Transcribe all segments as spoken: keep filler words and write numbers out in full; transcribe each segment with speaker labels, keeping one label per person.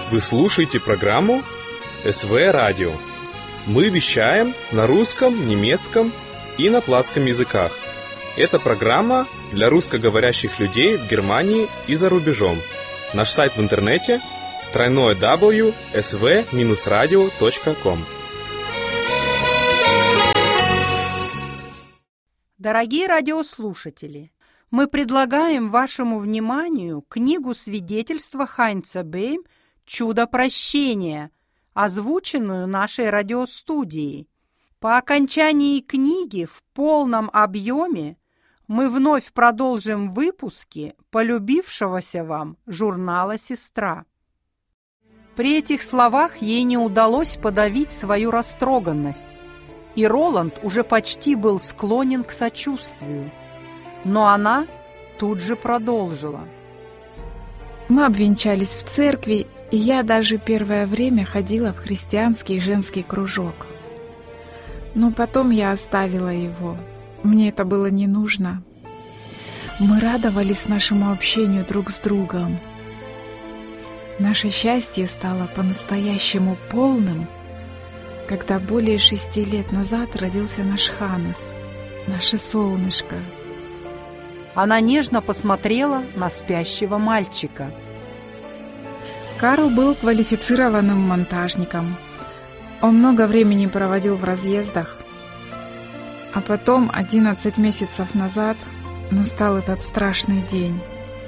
Speaker 1: Вы слушаете программу эс вэ Радио. Мы вещаем на русском, немецком и на платском языках. Это программа для русскоговорящих людей в Германии и за рубежом. Наш сайт в интернете дабл ю дабл ю дабл ю точка эс вэ радио точка ком.
Speaker 2: Дорогие радиослушатели, мы предлагаем вашему вниманию книгу свидетельства Хайнца Бейм «Чудо прощения», озвученную нашей радиостудией. По окончании книги в полном объеме мы вновь продолжим выпуски полюбившегося вам журнала «Сестра». При этих словах ей не удалось подавить свою растроганность, и Роланд уже почти был склонен к сочувствию. Но она тут же продолжила.
Speaker 3: Мы обвенчались в церкви, и я даже первое время ходила в христианский женский кружок. Но потом я оставила его. Мне это было не нужно. Мы радовались нашему общению друг с другом. Наше счастье стало по-настоящему полным, когда более шести лет назад родился наш Ханнес, наше солнышко.
Speaker 2: Она нежно посмотрела на спящего мальчика.
Speaker 3: Карл был квалифицированным монтажником. Он много времени проводил в разъездах. А потом, одиннадцать месяцев назад, настал этот страшный день.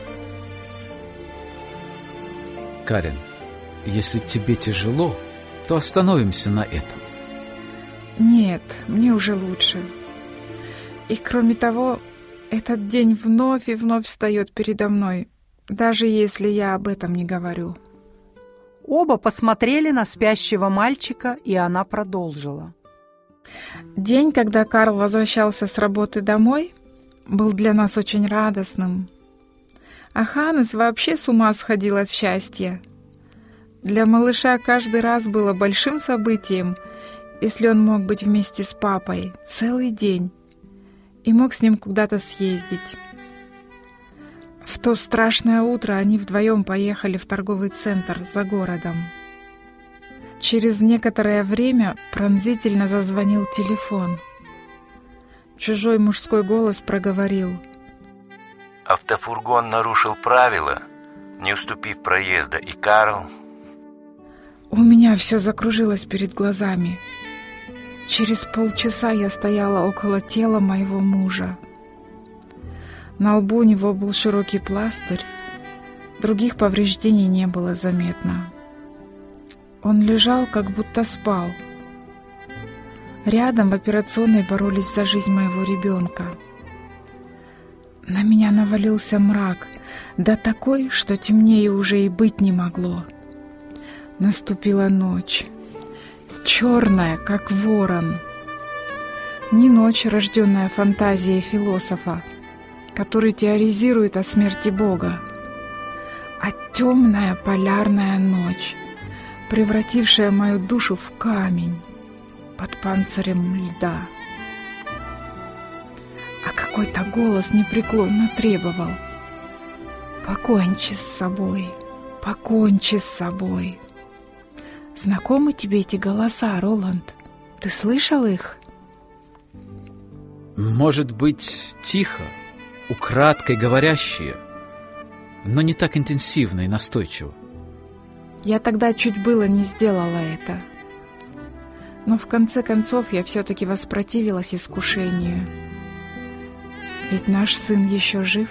Speaker 4: Карен, если тебе тяжело, то остановимся на этом.
Speaker 3: Нет, мне уже лучше. И кроме того, этот день вновь и вновь встает передо мной, даже если я об этом не говорю.
Speaker 2: Оба посмотрели на спящего мальчика, и она продолжила.
Speaker 3: День, когда Карл возвращался с работы домой, был для нас очень радостным. А Ханнес вообще с ума сходил от счастья. Для малыша каждый раз было большим событием, если он мог быть вместе с папой целый день и мог с ним куда-то съездить. В то страшное утро они вдвоем поехали в торговый центр за городом. Через некоторое время пронзительно зазвонил телефон. Чужой мужской голос проговорил:
Speaker 5: «Автофургон нарушил правила, не уступив проезда, и Карл...»
Speaker 3: У меня все закружилось перед глазами. Через полчаса я стояла около тела моего мужа. На лбу у него был широкий пластырь, других повреждений не было заметно. Он лежал, как будто спал. Рядом в операционной боролись за жизнь моего ребенка. На меня навалился мрак, да такой, что темнее уже и быть не могло. Наступила ночь, черная, как ворон. Не ночь, рожденная фантазией философа, который теоризирует о смерти Бога, а темная полярная ночь, превратившая мою душу в камень под панцирем льда. А какой-то голос непреклонно требовал: «Покончи с собой, покончи с собой». Знакомы тебе эти голоса, Роланд? Ты слышал их?
Speaker 4: Может быть, тихо, украдкой говорящие, но не так интенсивно и настойчиво.
Speaker 3: Я тогда чуть было не сделала это. Но в конце концов я все-таки воспротивилась искушению. Ведь наш сын еще жив.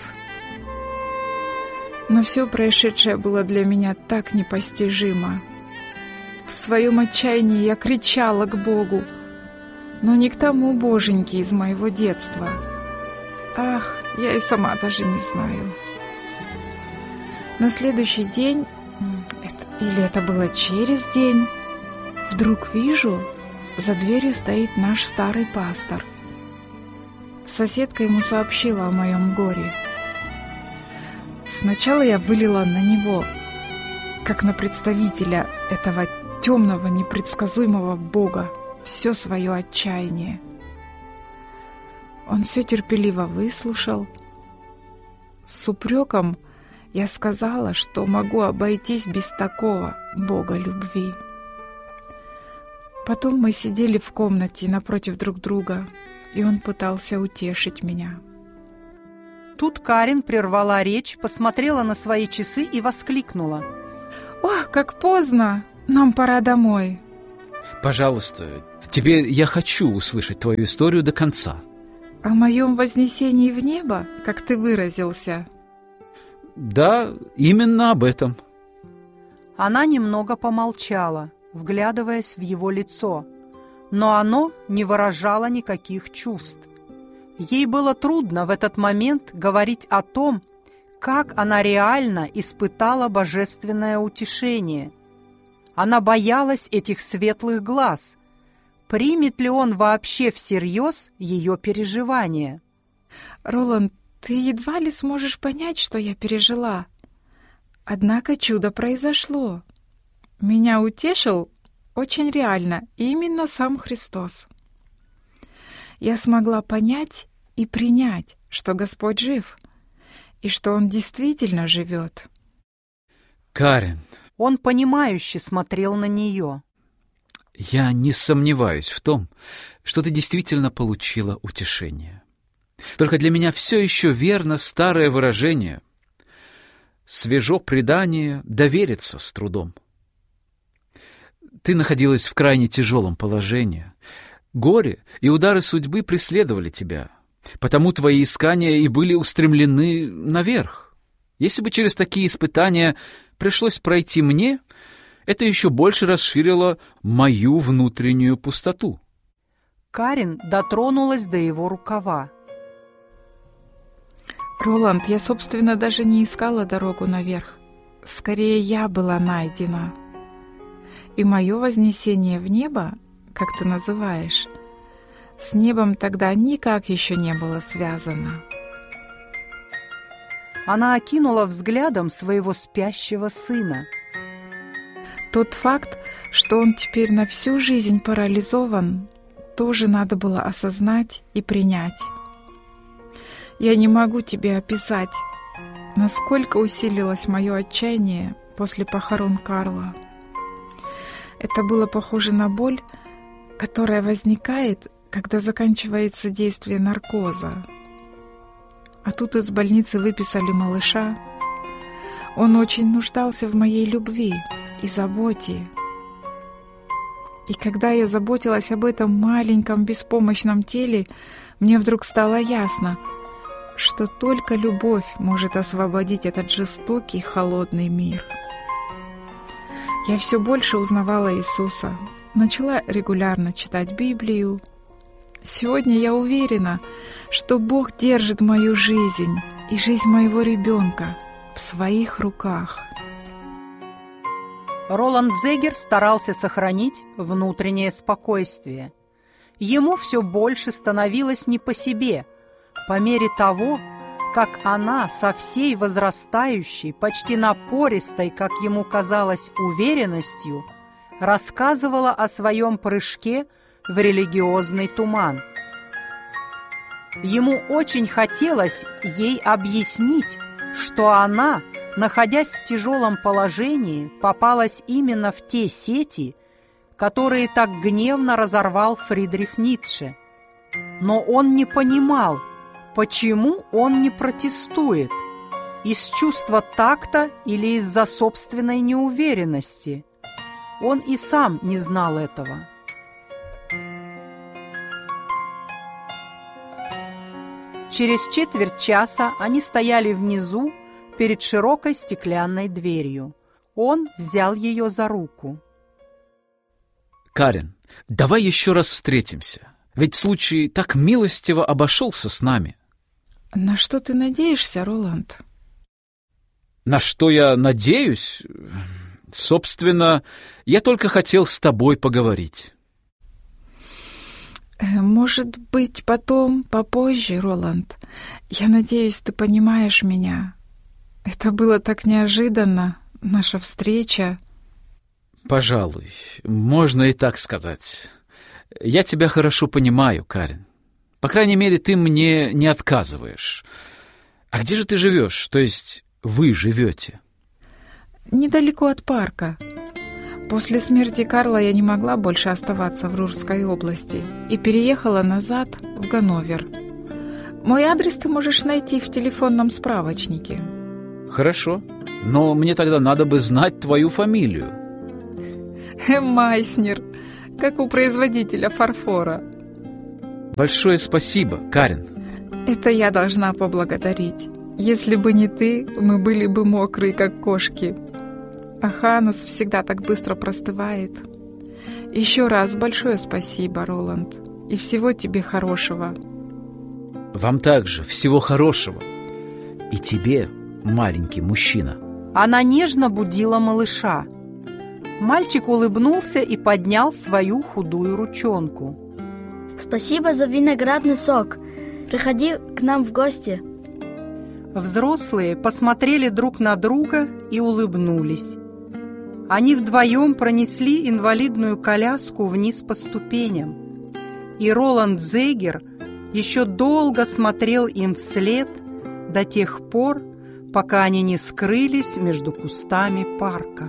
Speaker 3: Но все происшедшее было для меня так непостижимо. В своем отчаянии я кричала к Богу, но не к тому Боженьке из моего детства. Ах, я и сама даже не знаю. На следующий день, это, или это было через день, вдруг вижу, за дверью стоит наш старый пастор. Соседка ему сообщила о моем горе. Сначала я вылила на него, как на представителя этого темного, непредсказуемого Бога, все свое отчаяние. Он все терпеливо выслушал. С упреком я сказала, что могу обойтись без такого Бога любви. Потом мы сидели в комнате напротив друг друга, и он пытался утешить меня.
Speaker 2: Тут Карен прервала речь, посмотрела на свои часы и воскликнула:
Speaker 3: «Ох, как поздно! Нам пора домой!»
Speaker 4: Пожалуйста, теперь я хочу услышать твою историю до конца.
Speaker 3: О моем вознесении в небо, как ты выразился?
Speaker 4: Да, именно об этом.
Speaker 2: Она немного помолчала, вглядываясь в его лицо, но оно не выражало никаких чувств. Ей было трудно в этот момент говорить о том, как она реально испытала божественное утешение. Она боялась этих светлых глаз. Примет ли он вообще всерьез ее переживания?
Speaker 3: «Роланд, ты едва ли сможешь понять, что я пережила. Однако чудо произошло. Меня утешил очень реально именно сам Христос. Я смогла понять и принять, что Господь жив, и что Он действительно живет».
Speaker 4: Карен,
Speaker 2: Он понимающе смотрел на нее.
Speaker 4: я не сомневаюсь в том, что ты действительно получила утешение. Только для меня все еще верно старое выражение: «Свежо предание, довериться с трудом». Ты находилась в крайне тяжелом положении. Горе и удары судьбы преследовали тебя, потому твои искания и были устремлены наверх. Если бы через такие испытания пришлось пройти мне, это еще больше расширило мою внутреннюю пустоту.
Speaker 2: Карен дотронулась до его рукава.
Speaker 3: «Роланд, я, собственно, даже не искала дорогу наверх. Скорее, я была найдена. И мое вознесение в небо, как ты называешь, с небом тогда никак еще не было связано».
Speaker 2: Она окинула взглядом своего спящего сына.
Speaker 3: Тот факт, что он теперь на всю жизнь парализован, тоже надо было осознать и принять. Я не могу тебе описать, насколько усилилось мое отчаяние после похорон Карла. Это было похоже на боль, которая возникает, когда заканчивается действие наркоза. А тут из больницы выписали малыша. Он очень нуждался в моей любви и заботе. И когда я заботилась об этом маленьком беспомощном теле, мне вдруг стало ясно, что только любовь может освободить этот жестокий, холодный мир. Я все больше узнавала Иисуса, начала регулярно читать Библию. Сегодня я уверена, что Бог держит мою жизнь и жизнь моего ребенка в своих руках.
Speaker 2: Роланд Зегер старался сохранить внутреннее спокойствие. Ему все больше становилось не по себе, по мере того, как она со всей возрастающей, почти напористой, как ему казалось, уверенностью рассказывала о своем прыжке в религиозный туман. Ему очень хотелось ей объяснить, что она, находясь в тяжелом положении, попалась именно в те сети, которые так гневно разорвал Фридрих Ницше. Но он не понимал, почему он не протестует, из чувства такта или из-за собственной неуверенности. Он и сам не знал этого. Через четверть часа они стояли внизу перед широкой стеклянной дверью. Он взял ее за руку.
Speaker 4: Карен, давай еще раз встретимся, ведь случай так милостиво обошелся с нами.
Speaker 3: На что ты надеешься, Роланд?
Speaker 4: На что я надеюсь? Собственно, я только хотел с тобой поговорить.
Speaker 3: Может быть, потом, попозже, Роланд. Я надеюсь, ты понимаешь меня. Это было так неожиданно, наша встреча.
Speaker 4: Пожалуй, можно и так сказать. Я тебя хорошо понимаю, Карен. По крайней мере, ты мне не отказываешь. А где же ты живешь? То есть, вы живете?
Speaker 3: Недалеко от парка. После смерти Карла я не могла больше оставаться в Рурской области и переехала назад в Ганновер. Мой адрес ты можешь найти в телефонном справочнике.
Speaker 4: Хорошо, но мне тогда надо бы знать твою фамилию.
Speaker 3: Майснер, как у производителя фарфора.
Speaker 4: Большое спасибо, Карен.
Speaker 3: Это я должна поблагодарить. Если бы не ты, мы были бы мокрые, как кошки. А Ханус всегда так быстро простывает. Еще раз большое спасибо, Роланд. И всего тебе хорошего.
Speaker 4: Вам также всего хорошего. И тебе, маленький мужчина.
Speaker 2: Она нежно будила малыша. Мальчик улыбнулся и поднял свою худую ручонку.
Speaker 6: Спасибо за виноградный сок. Приходи к нам в гости.
Speaker 2: Взрослые посмотрели друг на друга и улыбнулись. Они вдвоем пронесли инвалидную коляску вниз по ступеням. И Роланд Зегер еще долго смотрел им вслед до тех пор, пока они не скрылись между кустами парка.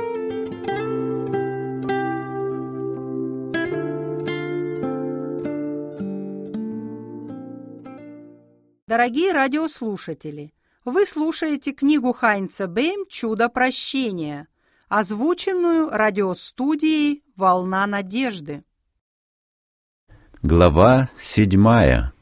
Speaker 2: Дорогие радиослушатели, вы слушаете книгу Хайнца Бэйм «Чудо прощения», озвученную радиостудией «Волна надежды».
Speaker 5: Глава седьмая.